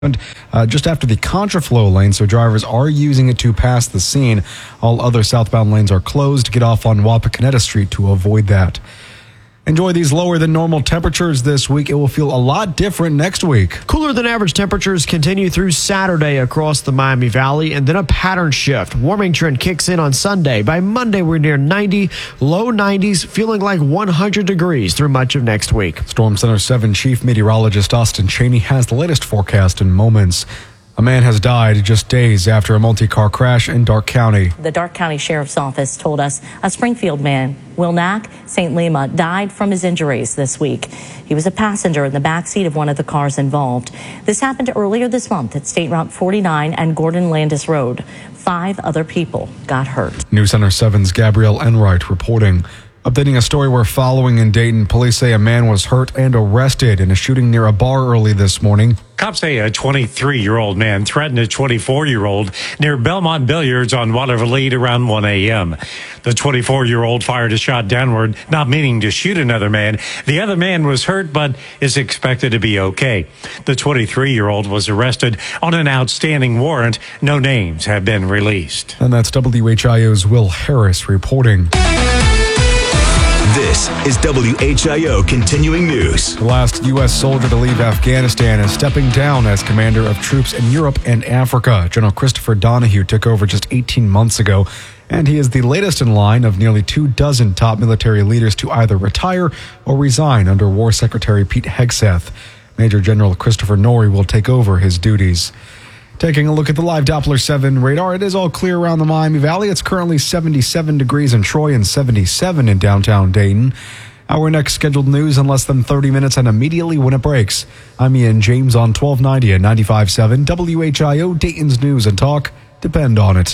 Just after the contraflow lane, so drivers are using it to pass the scene. All other southbound lanes are closed. Get off on Wapakoneta Street to avoid that. Enjoy these lower than normal temperatures this week. It will feel a lot different next week. Cooler than average temperatures continue through Saturday across the Miami Valley, and then a pattern shift. Warming trend kicks in on Sunday. By Monday, we're near 90, low 90s, feeling like 100 degrees through much of next week. Storm Center 7 Chief Meteorologist Austin Cheney has the latest forecast in moments. A man has died just days after a multi-car crash in Darke County. The Darke County Sheriff's Office told us a Springfield man, Will Knack, St. Lima, died from his injuries this week. He was a passenger in the backseat of one of the cars involved. This happened earlier this month at State Route 49 and Gordon Landis Road. 5 other people got hurt. News Center 7's Gabrielle Enright reporting. Updating a story we're following in Dayton, police say a man was hurt and arrested in a shooting near a bar early this morning. Cops say a 23-year-old man threatened a 24-year-old near Belmont Billiards on Waterville around 1 a.m. The 24-year-old fired a shot downward, not meaning to shoot another man. The other man was hurt but is expected to be okay. The 23-year-old was arrested on an outstanding warrant. No names have been released. And that's WHIO's Will Harris reporting. This is WHIO Continuing News. The last U.S. soldier to leave Afghanistan is stepping down as commander of troops in Europe and Africa. General Christopher Donahue took over just 18 months ago, and he is the latest in line of nearly 24 top military leaders to either retire or resign under War Secretary Pete Hegseth. Major General Christopher Norrie will take over his duties. Taking a look at the live Doppler 7 radar, it is all clear around the Miami Valley. It's currently 77 degrees in Troy and 77 in downtown Dayton. Our next scheduled news in less than 30 minutes and immediately when it breaks. I'm Ian James on 1290 and 95.7 WHIO, Dayton's News and Talk. Depend on it.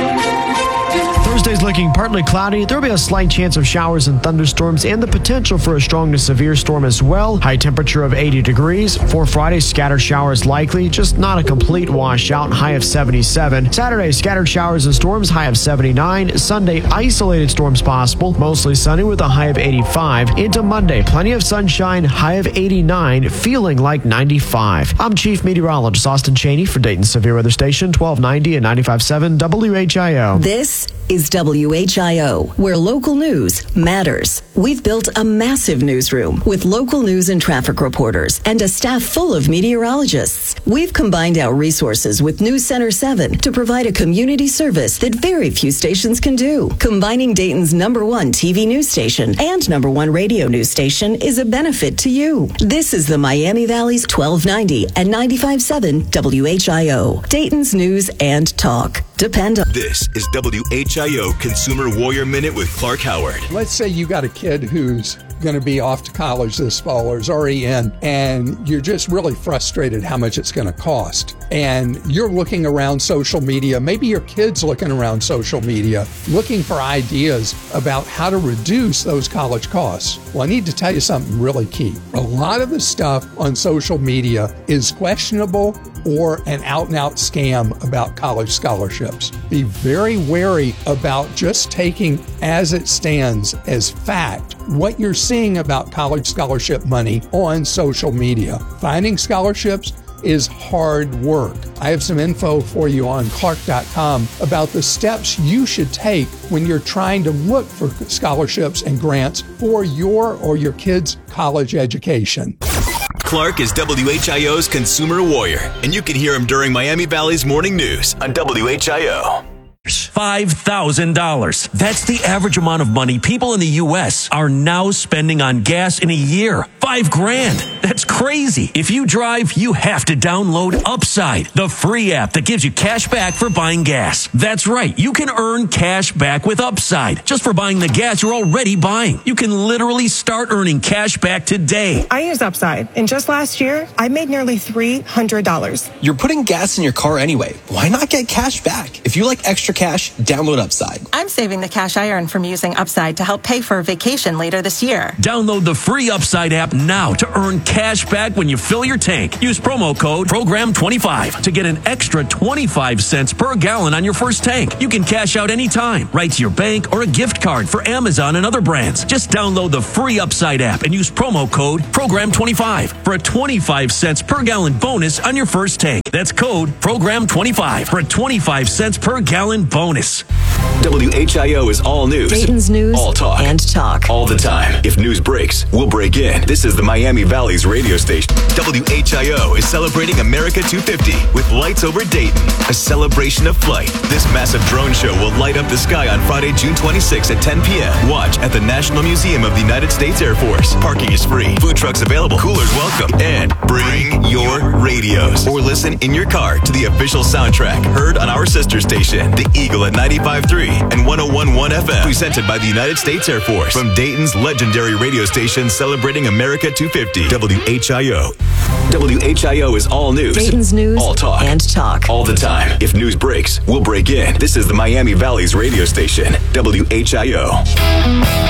Thursday's looking partly cloudy. There will be a slight chance of showers and thunderstorms and the potential for a strong to severe storm as well. High temperature of 80 degrees. For Friday, scattered showers likely, just not a complete washout. High of 77. Saturday, scattered showers and storms. High of 79. Sunday, isolated storms possible. Mostly sunny with a high of 85. Into Monday, plenty of sunshine. High of 89. Feeling like 95. I'm Chief Meteorologist Austin Cheney for Dayton Severe Weather Station 1290 and 95.7 WHIO. This is WHIO, where local news matters. We've built a massive newsroom with local news and traffic reporters and a staff full of meteorologists. We've combined our resources with News Center 7 to provide a community service that very few stations can do. Combining Dayton's #1 TV news station and #1 radio news station is a benefit to you. This is the Miami Valley's 1290 and 95.7 WHIO, Dayton's News and Talk. Depend on. This is WHIO Consumer Warrior Minute with Clark Howard. Let's say you got a kid who's going to be off to college this fall or is already in, and you're just really frustrated how much it's going to cost. And you're looking around social media, maybe your kid's looking around social media, looking for ideas about how to reduce those college costs. Well, I need to tell you something really key. A lot of the stuff on social media is questionable or an out-and-out scam about college scholarships. Be very wary about just taking as it stands as fact what you're seeing about college scholarship money on social media. Finding scholarships is hard work. I have some info for you on Clark.com about the steps you should take when you're trying to look for scholarships and grants for your or your kid's college education. Clark is WHIO's Consumer Warrior, and you can hear him during Miami Valley's Morning News on WHIO. $5,000. That's the average amount of money people in the U.S. are now spending on gas in a year. $5,000. That's crazy. If you drive, you have to download Upside, the free app that gives you cash back for buying gas. That's right. You can earn cash back with Upside just for buying the gas you're already buying. You can literally start earning cash back today. I use Upside, and just last year, I made nearly $300. You're putting gas in your car anyway. Why not get cash back? If you like extra extra cash, download Upside. I'm saving the cash I earn from using Upside to help pay for a vacation later this year. Download the free Upside app now to earn cash back when you fill your tank. Use promo code PROGRAM25 to get an extra 25 cents per gallon on your first tank. You can cash out anytime, right to your bank or a gift card for Amazon and other brands. Just download the free Upside app and use promo code PROGRAM25 for a 25 cents per gallon bonus on your first tank. That's code PROGRAM25 for a 25 cents per gallon bonus. WHIO is all news. Dayton's news all talk. And talk. All the time. If news breaks, we'll break in. This is the Miami Valley's radio station. WHIO is celebrating America 250 with Lights Over Dayton, a celebration of flight. This massive drone show will light up the sky on Friday, June 26 at 10 p.m. Watch at the National Museum of the United States Air Force. Parking is free. Food trucks available. Coolers welcome. And bring your radios or listen in your car to the official soundtrack heard on our sister station, The Eagle at 95.3 and 101.1 FM. Presented by the United States Air Force. From Dayton's legendary radio station celebrating America 250. WHIO. WHIO is all news. Dayton's news all talk. And talk. All the time. If news breaks, we'll break in. This is the Miami Valley's radio station. WHIO.